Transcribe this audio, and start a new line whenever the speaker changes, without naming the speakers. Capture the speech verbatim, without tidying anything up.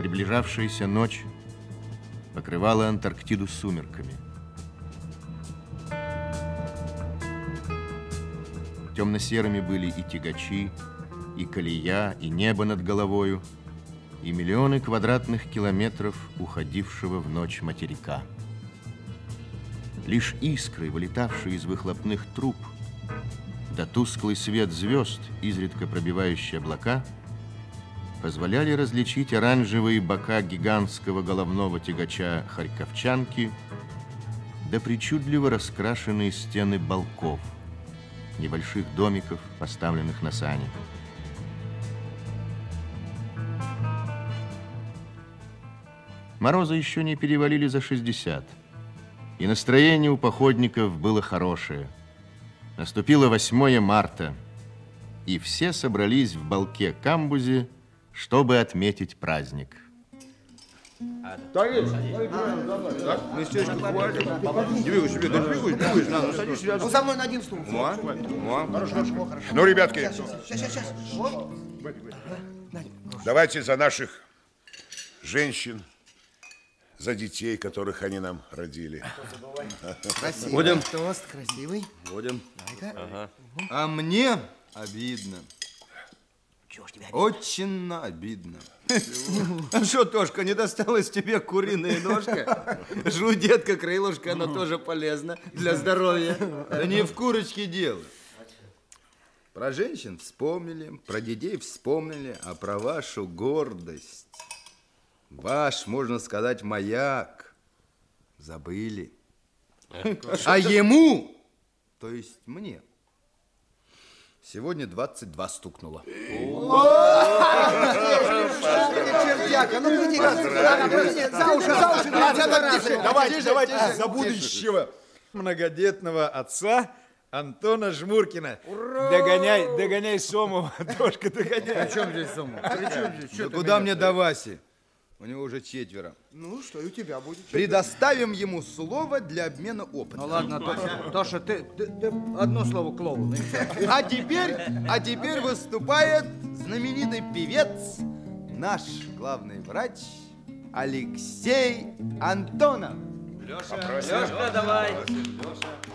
Приближавшаяся ночь покрывала Антарктиду сумерками. Темно-серыми были и тягачи, и колея, и небо над головою, и миллионы квадратных километров уходившего в ночь материка. Лишь искры, вылетавшие из выхлопных труб, да тусклый свет звезд, изредка пробивающие облака, позволяли различить оранжевые бока гигантского головного тягача харьковчанки да причудливо раскрашенные стены балков, небольших домиков, поставленных на сани. Морозы еще не перевалили за шестьдесят, и настроение у походников было хорошее. Наступило восьмое марта, и все собрались в балке-камбузе, чтобы отметить праздник.
Местечко хватит. Не двигай себе, да не двигай, двигай, надо, садись рядом.
Ну, за мной на один стул.
Хорошо, хорошо.
Ну, ребятки,
Сейчас, сейчас, сейчас.
давайте за наших женщин, за детей, которых они нам родили.
Красивый.
Будем.
Тост красивый.
Будем.
Ага.
А мне обидно.
Чего ж тебе обидно?
Очень обидно. А что, Тошка, не досталась тебе куриная ножка? Жуй, детка, крылышко, оно тоже полезно для здоровья. Да не в курочке дело. Про женщин вспомнили, про детей вспомнили, а про вашу гордость, ваш, можно сказать, маяк, забыли. А ему, то есть мне, сегодня двадцать два стукнуло.
Чердяка, ну иди, за уши, за уши.
Давайте, давайте за будущего многодетного отца Антона Жмуркина. Догоняй, догоняй Сомова, Тошка, догоняй.
О чем здесь Сомов?
Да куда мне до Васи? У него уже четверо.
Ну, что и у тебя будет.
Предоставим ему слово для обмена опытом.
Ну ладно, Тоша, Тоша ты, ты, ты одно слово клоун. И все.
А теперь, а теперь выступает знаменитый певец, наш главный врач Алексей Антонов.
Леша, Леша, давай. Леша.